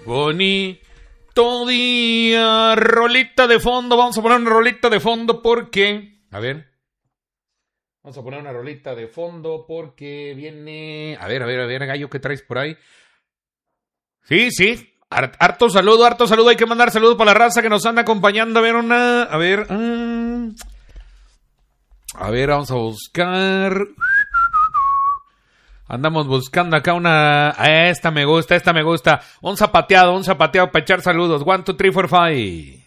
Bonito día. Rolita de fondo. Vamos a poner una rolita de fondo porque... A ver. Vamos a poner una rolita de fondo porque viene... A ver, gallo, ¿qué traes por ahí? Sí. Harto saludo. Hay que mandar saludos para la raza que nos anda acompañando. A ver, vamos a buscar. Andamos buscando acá una... Esta me gusta. Un zapateado para echar saludos. 1, 2, 3, 4, 5.